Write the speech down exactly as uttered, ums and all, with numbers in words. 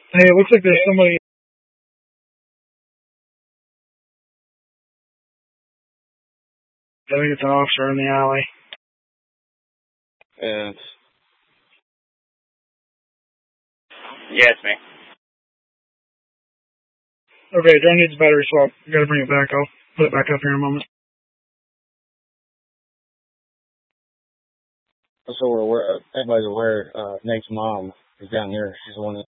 Hey, it looks like there's somebody. I think it's an officer in the alley. And Yeah, it's me. Okay, drone needs battery swap. You gotta bring it back. I'll put it back up here in a moment. so we're aware, everybody's aware. Uh, Nate's mom is down here. She's the one that